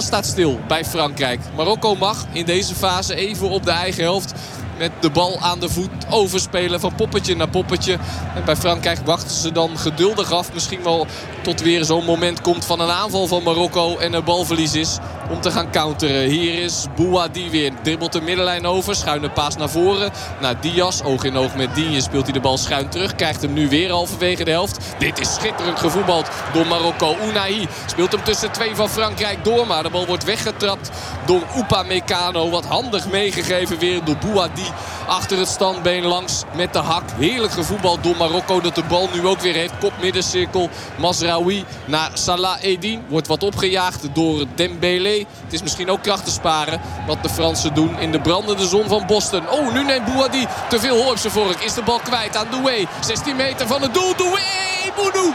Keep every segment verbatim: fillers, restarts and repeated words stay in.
staat stil bij Frankrijk. Marokko mag in deze fase even op de eigen helft met de bal aan de voet overspelen van poppetje naar poppetje. En bij Frankrijk wachten ze dan geduldig af. Misschien wel tot weer zo'n moment komt van een aanval van Marokko en een balverlies is om te gaan counteren. Hier is Bouhaddi weer. Dribbelt de middenlijn over. Schuine paas naar voren. Naar Diaz. Oog in oog met Digne speelt hij de bal schuin terug. Krijgt hem nu weer halverwege de helft. Dit is schitterend gevoetbald door Marokko. Unai speelt hem tussen twee van Frankrijk door. Maar de bal wordt weggetrapt door Upamecano. Wat handig meegegeven weer door Bouhaddi. Achter het standbeen langs met de hak. Heerlijk gevoetbald door Marokko dat de bal nu ook weer heeft. Kop middencirkel. Mazraoui naar Salah Eddin. Wordt wat opgejaagd door Dembélé. Het is misschien ook kracht te sparen wat de Fransen doen in de brandende zon van Boston. Oh, nu neemt Bouhaddi te veel hoor op zijn vork. Is de bal kwijt aan Doué. zestien meter van het doel. Doué! Bounou!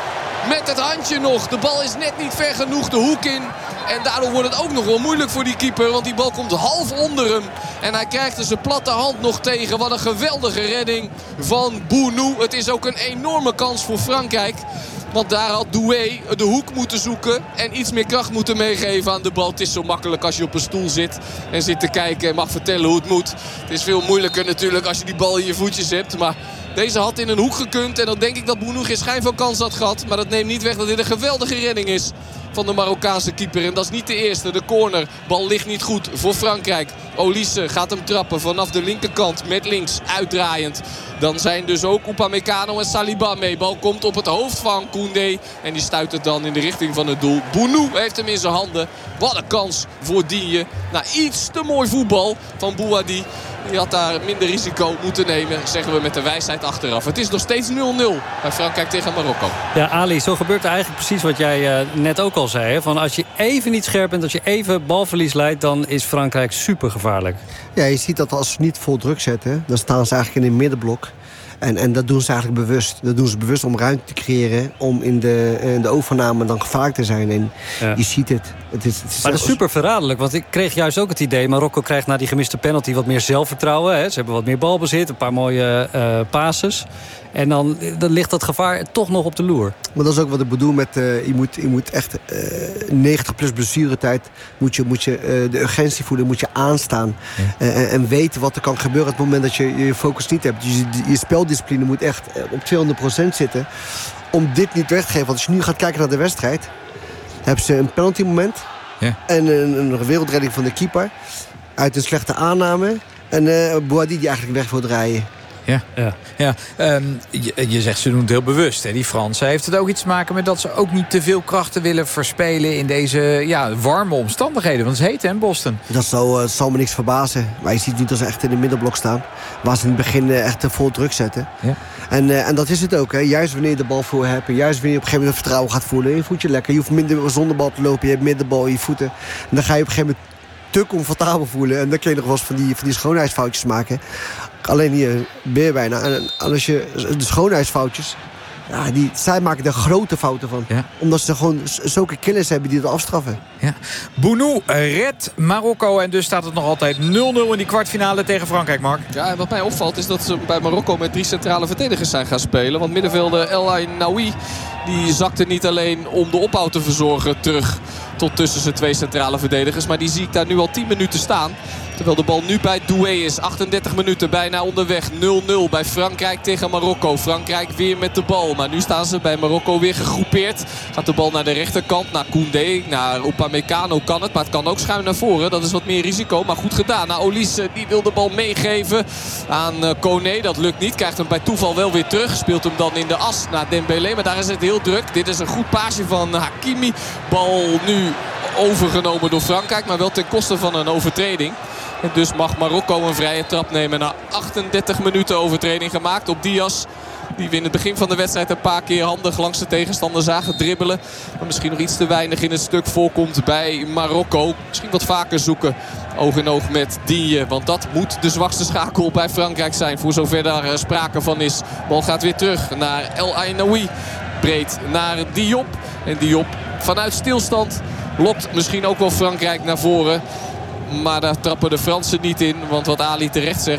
Met het handje nog. De bal is net niet ver genoeg de hoek in. En daardoor wordt het ook nog wel moeilijk voor die keeper. Want die bal komt half onder hem. En hij krijgt er zijn platte hand nog tegen. Wat een geweldige redding van Bounou. Het is ook een enorme kans voor Frankrijk. Want daar had Doué de hoek moeten zoeken. En iets meer kracht moeten meegeven aan de bal. Het is zo makkelijk als je op een stoel zit. En zit te kijken en mag vertellen hoe het moet. Het is veel moeilijker natuurlijk als je die bal in je voetjes hebt. Maar deze had in een hoek gekund. En dan denk ik dat Bounou geen schijn van kans had gehad. Maar dat neemt niet weg dat dit een geweldige redding is van de Marokkaanse keeper. En dat is niet de eerste. De corner. Bal ligt niet goed voor Frankrijk. Olise gaat hem trappen vanaf de linkerkant. Met links uitdraaiend. Dan zijn dus ook Upamecano en Saliba mee. Bal komt op het hoofd van Koundé. En die stuit het dan in de richting van het doel. Bounou heeft hem in zijn handen. Wat een kans voor Digne. Nou, iets te mooi voetbal van Bouhaddi. Die had daar minder risico moeten nemen, zeggen we met de wijsheid achteraf. Het is nog steeds nul nul bij Frankrijk tegen Marokko. Ja, Ali, zo gebeurt er eigenlijk precies wat jij uh, net ook al zei. Hè? Van als je even niet scherp bent, als je even balverlies leidt, dan is Frankrijk super gevaarlijk. Ja, je ziet dat als ze niet vol druk zetten, dan staan ze eigenlijk in een middenblok. En, en dat doen ze eigenlijk bewust. Dat doen ze bewust om ruimte te creëren, om in de, in de overname dan gevaarlijk te zijn. En ja. Je ziet het. Het is, het is maar dat is super verraderlijk, want ik kreeg juist ook het idee, Marokko krijgt na die gemiste penalty wat meer zelfvertrouwen. Hè. Ze hebben wat meer balbezit, een paar mooie uh, passes. En dan, dan ligt dat gevaar toch nog op de loer. Maar dat is ook wat ik bedoel met, uh, je, moet, je moet echt uh, negentig plus blessuretijd, moet je, moet je uh, de urgentie voelen, moet je aanstaan. Ja. Uh, en, en weten wat er kan gebeuren op het moment dat je je focus niet hebt. Dus je, je speldiscipline moet echt op tweehonderd procent zitten om dit niet weg te geven. Want als je nu gaat kijken naar de wedstrijd, hebben ze een penalty moment. Ja. En een, een wereldredding van de keeper uit een slechte aanname. En uh, Bouhaddi die eigenlijk weg wil draaien. Ja, ja. ja. Um, je, je zegt ze doen het heel bewust, hè, die Fransen. Heeft het ook iets te maken met dat ze ook niet te veel krachten willen verspelen in deze ja, warme omstandigheden? Want het is heet, hè, in Boston. Dat zal, uh, zal me niks verbazen. Maar je ziet niet dat ze echt in de middenblok staan. Waar ze in het begin uh, echt uh, vol druk zetten. Ja. En, uh, en dat is het ook. Hè. Juist wanneer je de bal voor hebt. Juist wanneer je op een gegeven moment vertrouwen gaat voelen. Je voelt je lekker. Je hoeft minder zonder bal te lopen. Je hebt middenbal in je voeten. En dan ga je op een gegeven moment te comfortabel voelen. En dan kun je nog wel eens van die, van die schoonheidsfoutjes maken. Alleen hier weer bijna. En als je de schoonheidsfoutjes, ja, die, zij maken er grote fouten van. Ja. Omdat ze gewoon zulke killers hebben die het afstraffen. Ja. Bounou redt Marokko en dus staat het nog altijd nul nul in die kwartfinale tegen Frankrijk, Mark. Ja, en wat mij opvalt is dat ze bij Marokko met drie centrale verdedigers zijn gaan spelen. Want middenvelder El Ainaoui die zakte niet alleen om de opbouw te verzorgen terug tot tussen zijn twee centrale verdedigers. Maar die zie ik daar nu al tien minuten staan. Terwijl de bal nu bij Doué is. achtendertig minuten bijna onderweg. nul nul bij Frankrijk tegen Marokko. Frankrijk weer met de bal. Maar nu staan ze bij Marokko weer gegroepeerd. Gaat de bal naar de rechterkant. Naar Koundé. Naar Upamecano kan het. Maar het kan ook schuin naar voren. Dat is wat meer risico. Maar goed gedaan. Naar Olise. Die wil de bal meegeven aan Koné. Dat lukt niet. Krijgt hem bij toeval wel weer terug. Speelt hem dan in de as naar Dembélé. Maar daar is het heel druk. Dit is een goed paasje van Hakimi. Bal nu overgenomen door Frankrijk. Maar wel ten koste van een overtreding. En dus mag Marokko een vrije trap nemen. Na achtendertig minuten overtreding gemaakt op Diaz. Die we in het begin van de wedstrijd een paar keer handig langs de tegenstander zagen dribbelen. Maar misschien nog iets te weinig in het stuk voorkomt bij Marokko. Misschien wat vaker zoeken. Oog in oog met Digne. Want dat moet de zwakste schakel bij Frankrijk zijn. Voor zover daar sprake van is. Bal gaat weer terug naar El Ainaoui. Breed naar Diop. En Diop vanuit stilstand lokt misschien ook wel Frankrijk naar voren. Maar daar trappen de Fransen niet in. Want wat Ali terecht zegt,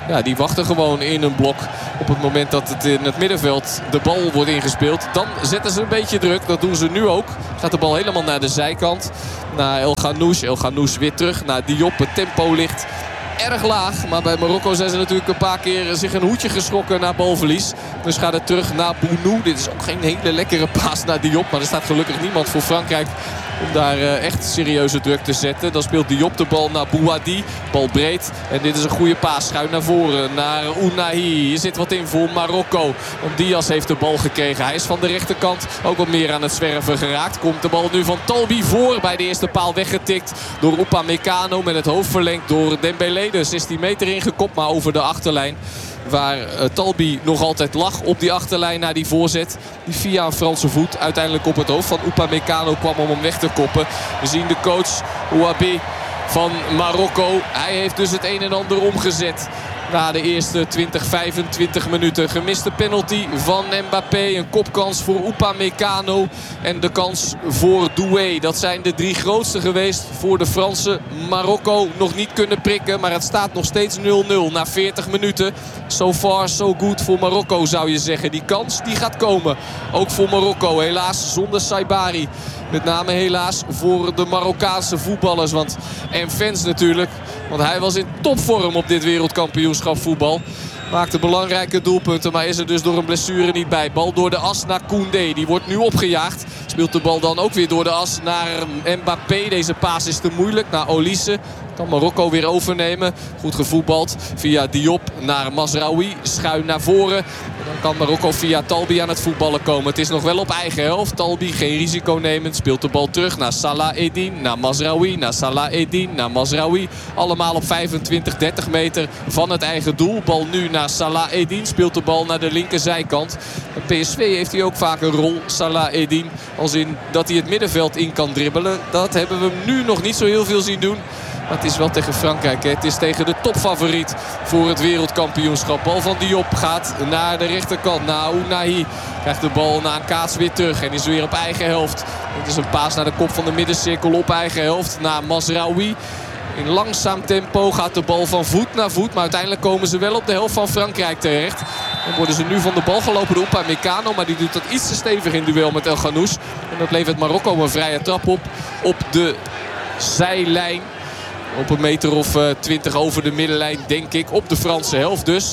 Ja, die wachten gewoon in een blok op het moment dat het in het middenveld de bal wordt ingespeeld. Dan zetten ze een beetje druk. Dat doen ze nu ook. Gaat de bal helemaal naar de zijkant. Naar El Ghanouch. El Ghanouch weer terug naar Diop. Het tempo ligt erg laag. Maar bij Marokko zijn ze natuurlijk een paar keer zich een hoedje geschrokken naar balverlies. Dus gaat het terug naar Bounou. Dit is ook geen hele lekkere paas naar Diop. Maar er staat gelukkig niemand voor Frankrijk om daar uh, echt serieuze druk te zetten. Dan speelt Diop de bal naar Bouhaddi. Bal breed. En dit is een goede paas. Schuin naar voren. Naar Ounahi. Hier zit wat in voor Marokko. Want Diaz heeft de bal gekregen. Hij is van de rechterkant ook wat meer aan het zwerven geraakt. Komt de bal nu van Talbi voor. Bij de eerste paal weggetikt door Upamecano. Met het hoofd verlengd door Dembélé. De zestien meter ingekopt. Maar over de achterlijn. Waar uh, Talbi nog altijd lag op die achterlijn naar die voorzet. Die via een Franse voet uiteindelijk op het hoofd van Upamecano kwam om hem weg te koppen. We zien de coach Ouabi van Marokko. Hij heeft dus het een en ander omgezet. Na de eerste twintig, vijfentwintig minuten. Gemiste penalty van Mbappé. Een kopkans voor Upamecano. En de kans voor Doué. Dat zijn de drie grootste geweest voor de Fransen. Marokko nog niet kunnen prikken. Maar het staat nog steeds nul nul na veertig minuten. So far so good voor Marokko zou je zeggen. Die kans die gaat komen. Ook voor Marokko. Helaas zonder Saibari. Met name helaas voor de Marokkaanse voetballers. Want, en fans natuurlijk. Want hij was in topvorm op dit wereldkampioenschap voetbal. Maakte belangrijke doelpunten, maar is er dus door een blessure niet bij. Bal door de as naar Koundé. Die wordt nu opgejaagd. Speelt de bal dan ook weer door de as naar Mbappé. Deze paas is te moeilijk naar Olise. Kan Marokko weer overnemen. Goed gevoetbald via Diop naar Mazraoui. Schuin naar voren. Dan kan Marokko via Talbi aan het voetballen komen. Het is nog wel op eigen helft. Talbi geen risico nemend. Speelt de bal terug naar Salah Eddin. Naar Mazraoui. Naar Salah Eddin. Naar Mazraoui. Allemaal op vijfentwintig, dertig meter van het eigen doel. Bal nu naar Salah Eddin. Speelt de bal naar de linkerzijkant. Bij P S V heeft hij ook vaak een rol. Salah Eddin. Als in dat hij het middenveld in kan dribbelen. Dat hebben we hem nu nog niet zo heel veel zien doen. Maar het is wel tegen Frankrijk. Hè. Het is tegen de topfavoriet voor het wereldkampioenschap. Bal van Diop gaat naar de rechterkant. Naar Ounahi. Krijgt de bal na een kaats weer terug. En is weer op eigen helft. Het is een paas naar de kop van de middencirkel op eigen helft. Naar Mazraoui. In langzaam tempo gaat de bal van voet naar voet. Maar uiteindelijk komen ze wel op de helft van Frankrijk terecht. Dan worden ze nu van de bal gelopen door Upamecano. Maar die doet dat iets te stevig in duel met El Ghanouch. En dat levert Marokko een vrije trap op. Op de zijlijn. Op een meter of uh, twintig over de middenlijn, denk ik. Op de Franse helft dus.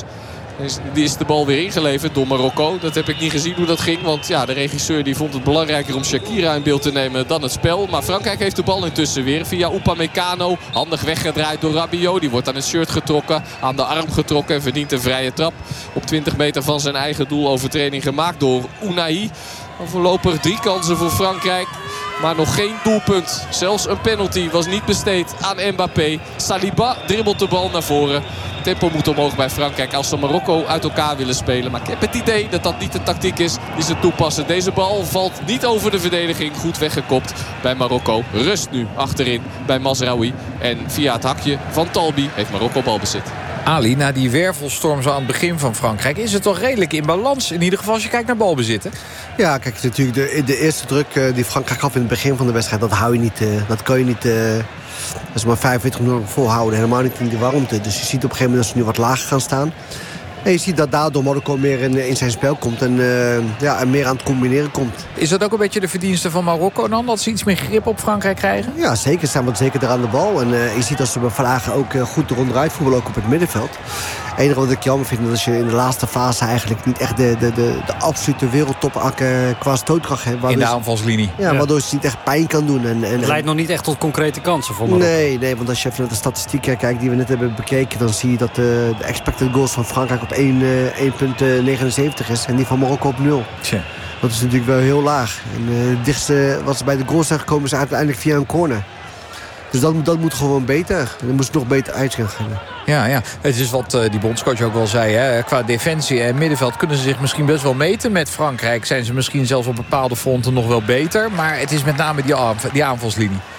Die is de bal weer ingeleverd door Marokko. Dat heb ik niet gezien hoe dat ging. Want ja, de regisseur die vond het belangrijker om Shakira in beeld te nemen dan het spel. Maar Frankrijk heeft de bal intussen weer. Via Upamecano. Handig weggedraaid door Rabiot. Die wordt aan het shirt getrokken. Aan de arm getrokken. En verdient een vrije trap. Op twintig meter van zijn eigen doel overtreding gemaakt door Ounahi. Voorlopig drie kansen voor Frankrijk. Maar nog geen doelpunt. Zelfs een penalty was niet besteed aan Mbappé. Saliba dribbelt de bal naar voren. Tempo moet omhoog bij Frankrijk als ze Marokko uit elkaar willen spelen. Maar ik heb het idee dat dat niet de tactiek is die ze toepassen. Deze bal valt niet over de verdediging. Goed weggekopt bij Marokko. Rust nu achterin bij Mazraoui. En via het hakje van Talbi heeft Marokko balbezit. Ali, na die wervelstorm zo aan het begin van Frankrijk is het toch redelijk in balans. In ieder geval als je kijkt naar balbezit. Ja, kijk, natuurlijk de, de eerste druk uh, die Frankrijk gaf in het begin van de wedstrijd, dat hou je niet, uh, dat kan je niet, uh, dat is maar vijfentwintig minuten volhouden. Helemaal niet in de warmte. Dus je ziet op een gegeven moment dat ze nu wat lager gaan staan. En je ziet dat daardoor Marokko meer in, in zijn spel komt en, uh, ja, en meer aan het combineren komt. Is dat ook een beetje de verdienste van Marokko dan? Dat ze iets meer grip op Frankrijk krijgen? Ja, zeker. Ze staan wat zeker aan de bal. En uh, je ziet dat ze bij Vlagen ook uh, goed eronderuit voetballen, ook op het middenveld. Het enige wat ik jammer vind, is dat je in de laatste fase eigenlijk niet echt de, de, de, de absolute wereldtop uh, qua stootkracht hebt. In de aanvalslinie. Ja, ja, waardoor ze niet echt pijn kan doen. En, en, het leidt nog niet echt tot concrete kansen voor Marokko. Nee, nee, want als je even naar de statistieken kijkt die we net hebben bekeken, dan zie je dat uh, de expected goals van Frankrijk op één komma negenenzeventig is en die van Marokko op nul. Tja. Dat is natuurlijk wel heel laag. En uh, het dichtste wat ze bij de goals zijn gekomen is uiteindelijk via een corner. Dus dat, dat moet gewoon beter. En dan moet het nog beter uitgaan. Ja, ja, het is wat uh, die bondscoach ook wel zei. Hè. Qua defensie en middenveld kunnen ze zich misschien best wel meten met Frankrijk. Zijn ze misschien zelfs op bepaalde fronten nog wel beter. Maar het is met name die, aanv- die aanvalslinie.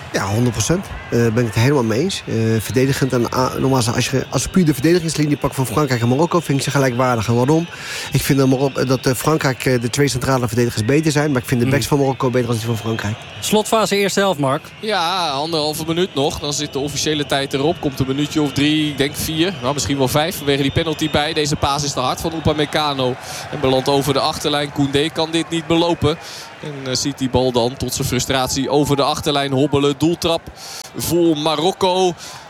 Ja, honderd procent. Uh, ben ik het helemaal mee eens. Uh, verdedigend en uh, nogmaals, als je als je puur de verdedigingslinie pakt van Frankrijk en Marokko, vind ik ze gelijkwaardig. En waarom? Ik vind dat, Marokko, dat uh, Frankrijk uh, de twee centrale verdedigers beter zijn, maar ik vind de backs van Marokko beter dan die van Frankrijk. Slotfase eerste helft, Mark. Ja, anderhalve minuut nog. Dan zit de officiële tijd erop. Komt een minuutje of drie, ik denk vier. Nou, misschien wel vijf. Vanwege die penalty bij. Deze paas is te hard van Upamecano. En belandt over de achterlijn. Koundé kan dit niet belopen. En uh, ziet die bal dan tot zijn frustratie over de achterlijn hobbelen. Doeltrap voor Marokko.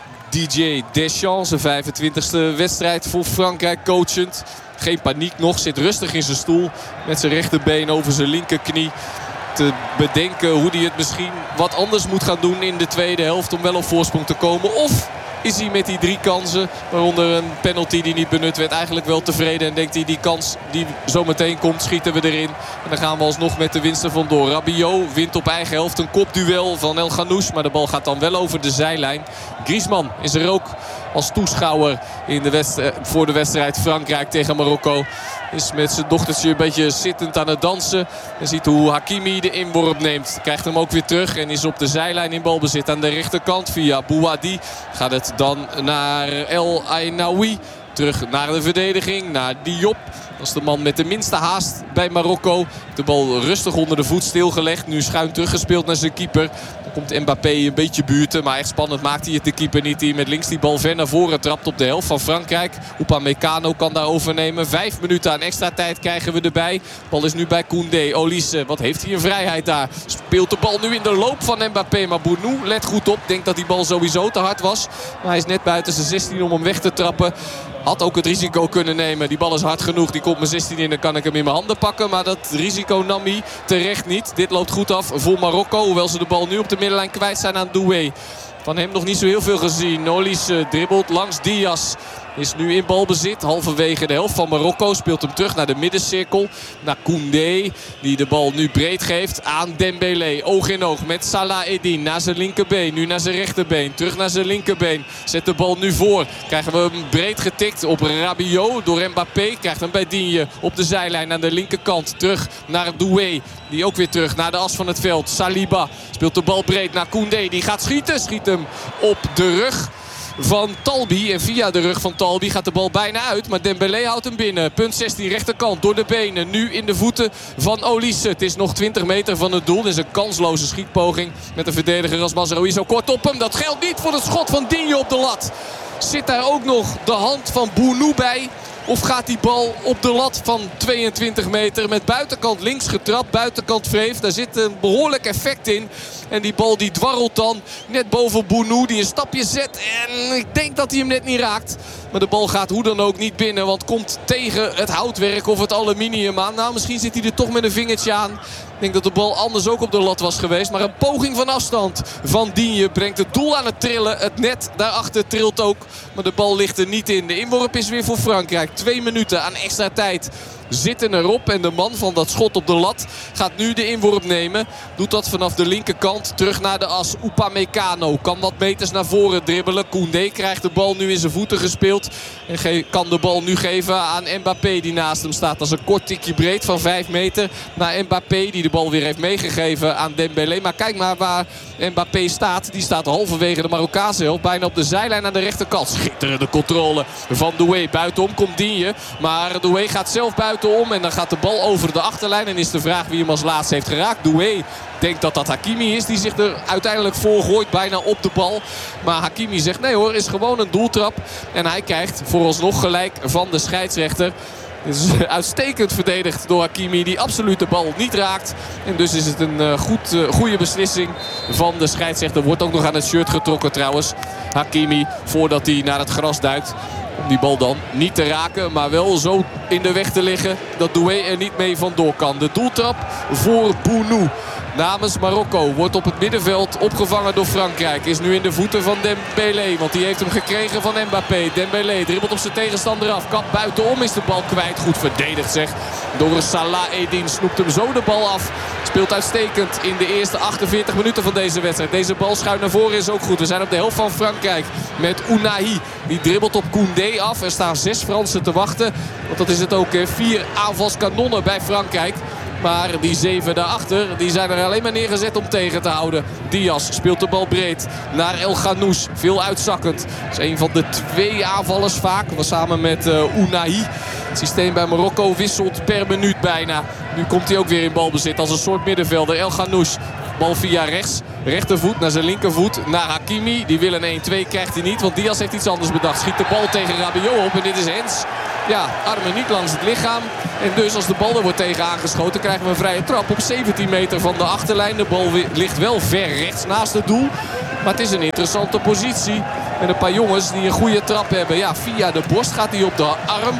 D J Deschamps, zijn vijfentwintigste wedstrijd voor Frankrijk coachend. Geen paniek nog, zit rustig in zijn stoel. Met zijn rechterbeen over zijn linkerknie. Te bedenken hoe hij het misschien wat anders moet gaan doen in de tweede helft. Om wel op voorsprong te komen. Of is hij met die drie kansen, waaronder een penalty die niet benut werd, eigenlijk wel tevreden. En denkt hij, die kans die zo meteen komt, schieten we erin. En dan gaan we alsnog met de winst er vandoor. Rabiot wint op eigen helft een kopduel van El Ghanouch. Maar de bal gaat dan wel over de zijlijn. Griezmann is er ook als toeschouwer in de wedstrijd, voor de wedstrijd Frankrijk tegen Marokko. Is met zijn dochtertje een beetje zittend aan het dansen. En ziet hoe Hakimi de inworp neemt. Krijgt hem ook weer terug en is op de zijlijn in balbezit aan de rechterkant via Bouhaddi. Gaat het dan naar El Ainaoui. Terug naar de verdediging, naar Diop. Dat is de man met de minste haast bij Marokko. De bal rustig onder de voet stilgelegd. Nu schuin teruggespeeld naar zijn keeper. Dan komt Mbappé een beetje buurten. Maar echt spannend maakt hij het de keeper niet. Die met links die bal ver naar voren trapt op de helft van Frankrijk. Upamecano kan daar overnemen. Vijf minuten aan extra tijd krijgen we erbij. De bal is nu bij Koundé. Olise, wat heeft hij een vrijheid daar. Speelt de bal nu in de loop van Mbappé. Maar Bounou let goed op. Denkt dat die bal sowieso te hard was. Maar hij is net buiten zijn zestien om hem weg te trappen. Had ook het risico kunnen nemen. Die bal is hard genoeg. Die komt mijn zestien in. Dan kan ik hem in mijn handen pakken. Maar dat risico nam hij terecht niet. Dit loopt goed af voor Marokko. Hoewel ze de bal nu op de middenlijn kwijt zijn aan Doué. Van hem nog niet zo heel veel gezien. Olise dribbelt langs Diaz. Is nu in balbezit. Halverwege de helft van Marokko. Speelt hem terug naar de middencirkel. Naar Koundé. Die de bal nu breed geeft aan Dembélé. Oog in oog met Salah Eddin. Naar zijn linkerbeen. Nu naar zijn rechterbeen. Terug naar zijn linkerbeen. Zet de bal nu voor. Krijgen we hem breed getikt op Rabiot door Mbappé. Krijgt hem bij Digne op de zijlijn aan de linkerkant. Terug naar Doué. Die ook weer terug naar de as van het veld. Saliba speelt de bal breed naar Koundé. Die gaat schieten. Schiet hem op de rug van Talbi. En via de rug van Talbi gaat de bal bijna uit. Maar Dembélé houdt hem binnen. Punt zestien rechterkant door de benen. Nu in de voeten van Olise. Het is nog twintig meter van het doel. Dit is een kansloze schietpoging met de verdediger als Mazraoui zo kort op hem. Dat geldt niet voor het schot van Digne op de lat. Zit daar ook nog de hand van Bounou bij? Of gaat die bal op de lat van tweeëntwintig meter met buitenkant links getrapt, buitenkant vreef. Daar zit een behoorlijk effect in. En die bal die dwarrelt dan net boven Bounou die een stapje zet. En ik denk dat hij hem net niet raakt. Maar de bal gaat hoe dan ook niet binnen. Want komt tegen het houtwerk of het aluminium aan. Nou, misschien zit hij er toch met een vingertje aan. Ik denk dat de bal anders ook op de lat was geweest. Maar een poging van afstand van Digne brengt het doel aan het trillen. Het net daarachter trilt ook. Maar de bal ligt er niet in. De inworp is weer voor Frankrijk. Twee minuten aan extra tijd zitten erop. En de man van dat schot op de lat gaat nu de inworp nemen. Doet dat vanaf de linkerkant. Terug naar de as. Upamecano kan wat meters naar voren dribbelen. Koundé krijgt de bal nu in zijn voeten gespeeld. En kan de bal nu geven aan Mbappé die naast hem staat. Dat is een kort tikje breed van vijf meter naar Mbappé. Die de bal weer heeft meegegeven aan Dembélé. Maar kijk maar waar Mbappé staat. Die staat halverwege de Marokkaanse helft. Bijna op de zijlijn aan de rechterkant. Schitterende controle van Doué. Buitenom komt Digne. Maar Doué gaat zelf buitenom. En dan gaat de bal over de achterlijn. En is de vraag wie hem als laatste heeft geraakt. Doué denkt dat dat Hakimi is. Die zich er uiteindelijk voor gooit. Bijna op de bal. Maar Hakimi zegt nee hoor. Is gewoon een doeltrap. En hij krijgt vooralsnog gelijk van de scheidsrechter. Het is uitstekend verdedigd door Hakimi. Die absoluut de bal niet raakt. En dus is het een uh, goed, uh, goede beslissing van de scheidsrechter. Wordt ook nog aan het shirt getrokken trouwens. Hakimi voordat hij naar het gras duikt. Om die bal dan niet te raken. Maar wel zo in de weg te liggen dat Doué er niet mee vandoor kan. De doeltrap voor Bounou namens Marokko wordt op het middenveld opgevangen door Frankrijk. Is nu in de voeten van Dembélé. Want die heeft hem gekregen van Mbappé. Dembélé dribbelt op zijn tegenstander af. Kap buitenom is de bal kwijt. Goed verdedigd zeg. Door Salah Eddin snoept hem zo de bal af. Speelt uitstekend in de eerste achtenveertig minuten van deze wedstrijd. Deze bal schuin naar voren is ook goed. We zijn op de helft van Frankrijk met Ounahi. Die dribbelt op Koundé af. Er staan zes Fransen te wachten. Want dat is het ook. Vier aanvalskanonnen bij Frankrijk. Maar die zeven daarachter, die zijn er alleen maar neergezet om tegen te houden. Diaz speelt de bal breed naar El Ghanouch. Veel uitzakkend. Dat is een van de twee aanvallers vaak. Was samen met uh, Ounahi. Het systeem bij Marokko wisselt per minuut bijna. Nu komt hij ook weer in balbezit als een soort middenvelder. El Ghanouch. Bal via rechts. Rechtervoet naar zijn linkervoet. Naar Hakimi. Die wil een één-twee. Krijgt hij niet. Want Diaz heeft iets anders bedacht. Schiet de bal tegen Rabiot op. En dit is Hens. Ja, armen niet langs het lichaam. En dus als de bal er wordt tegen aangeschoten, krijgen we een vrije trap op zeventien meter van de achterlijn. De bal ligt wel ver rechts naast het doel. Maar het is een interessante positie. En een paar jongens die een goede trap hebben. Ja, via de borst gaat hij op de arm.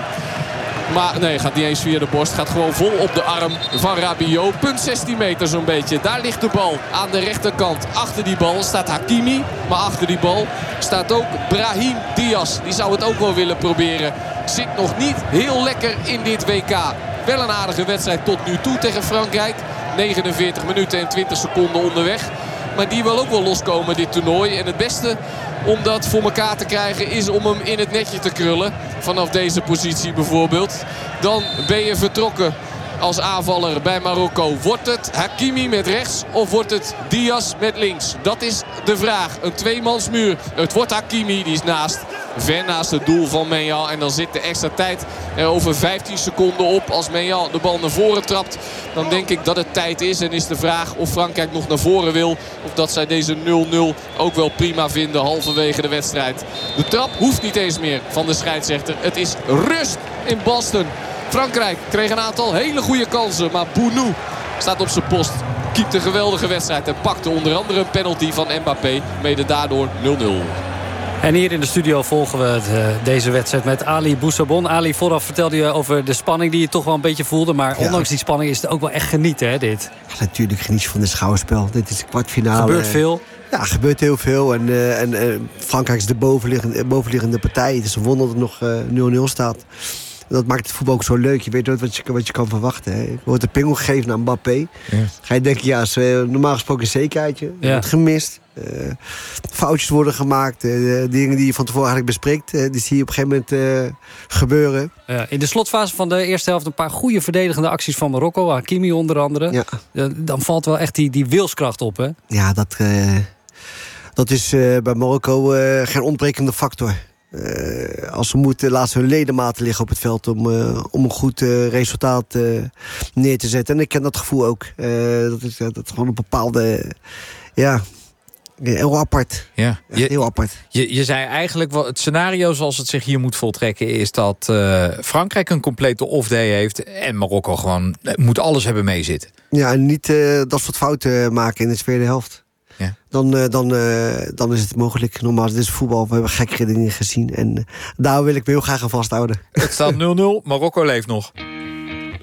Maar nee, gaat niet eens via de borst. Gaat gewoon vol op de arm van Rabiot. Punt zestien meter zo'n beetje. Daar ligt de bal aan de rechterkant. Achter die bal staat Hakimi. Maar achter die bal staat ook Brahim Diaz. Die zou het ook wel willen proberen. Zit nog niet heel lekker in dit W K. Wel een aardige wedstrijd tot nu toe tegen Frankrijk. negenenveertig minuten en twintig seconden onderweg. Maar die wil ook wel loskomen dit toernooi. En het beste om dat voor elkaar te krijgen is om hem in het netje te krullen. Vanaf deze positie bijvoorbeeld. Dan ben je vertrokken als aanvaller bij Marokko. Wordt het Hakimi met rechts of wordt het Diaz met links? Dat is de vraag. Een tweemansmuur. Het wordt Hakimi, die is naast. Ver naast het doel van Maignan. En dan zit de extra tijd er over vijftien seconden op. Als Maignan de bal naar voren trapt, dan denk ik dat het tijd is. En is de vraag of Frankrijk nog naar voren wil. Of dat zij deze nul nul ook wel prima vinden halverwege de wedstrijd. De trap hoeft niet eens meer van de scheidsrechter. Het is rust in Boston. Frankrijk kreeg een aantal hele goede kansen. Maar Bounou staat op zijn post. Keept een geweldige wedstrijd. En pakte onder andere een penalty van Mbappé. Mede daardoor nul nul. En hier in de studio volgen we het, uh, deze wedstrijd met Ali Boussabon. Ali, vooraf vertelde je over de spanning die je toch wel een beetje voelde. Maar ja. ondanks die spanning is het ook wel echt genieten, hè, dit? Ja, natuurlijk geniet je van het schouwspel. Dit is de kwartfinale. Er gebeurt veel. Ja, er gebeurt heel veel. En, uh, en uh, Frankrijk is de bovenliggende, bovenliggende partij. Het is een wonder dat het nog uh, nul nul staat. Dat maakt het voetbal ook zo leuk. Je weet nooit wat je, wat je kan verwachten. Hè. Er wordt een pingel gegeven naar Mbappé. Ja. Ga je denken, ja, is uh, normaal gesproken een zekerheidje. Er ja. wordt gemist. Uh, foutjes worden gemaakt. Uh, dingen die je van tevoren eigenlijk bespreekt. Uh, die zie je op een gegeven moment uh, gebeuren. Ja, in de slotfase van de eerste helft een paar goede verdedigende acties van Marokko. Hakimi onder andere. Ja. Uh, dan valt wel echt die, die wilskracht op, hè? Ja, dat, uh, dat is uh, bij Marokko uh, geen ontbrekende factor. Uh, als ze moeten, laten ze hun ledematen liggen op het veld om, uh, om een goed uh, resultaat uh, neer te zetten. En ik ken dat gevoel ook. Uh, dat is dat gewoon een bepaalde... ja, heel apart. Ja. Je, heel apart. Je, je zei eigenlijk, wel, het scenario zoals het zich hier moet voltrekken is dat uh, Frankrijk een complete off-day heeft en Marokko gewoon moet alles hebben meezitten. Ja, en niet uh, dat soort fouten maken in de tweede helft. Ja. Dan, uh, dan, uh, dan is het mogelijk. Normaal, dit is voetbal. We hebben gekke dingen gezien. En uh, daar wil ik me heel graag aan vasthouden. Het staat nul nul. Marokko leeft nog.